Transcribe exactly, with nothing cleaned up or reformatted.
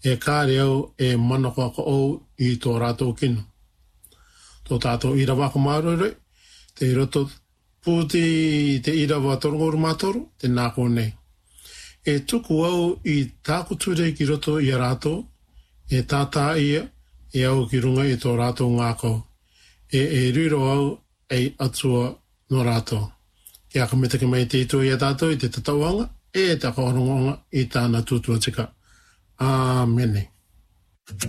e kāre au e mana kua ka au i tō rātou kinu. Tō tātou irawa ko mārore, te roto pūti te irawa torongoru mātoru, te nāko nei. E tuku au i tāku ture ki roto i a rātou, e tātā ia, e au ki runga i tō rātou ngāko. E e riro au e atua no rātou. Kia ka metake mai te ito i a tātou i te tatauanga, e te kaorongonga i tāna tūtua tika. Āmene.